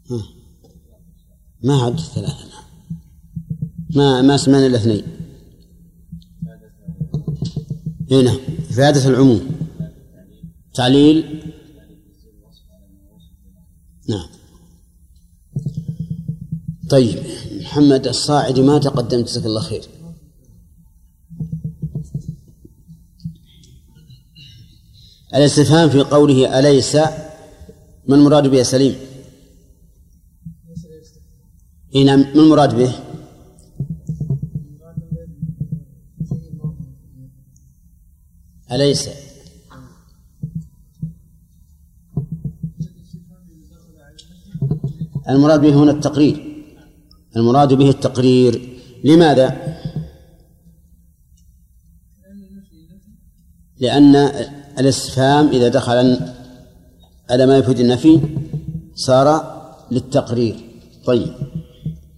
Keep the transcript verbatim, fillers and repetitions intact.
ما عد ثلاثة، ما ما سمعنا الاثنين. هنا إفادة العموم، تعليل. نعم. طيب محمد الصاعد ما تقدمت، جزاك الله خير. الاستفهام في قوله أليس، ما المراد به سليم؟ هنا ما المراد به؟ أليس المراد به هنا التقرير، المراد به التقرير. لماذا؟ لأن الاستفهام إذا دخل على ما يفيد النفي صار للتقرير. طيب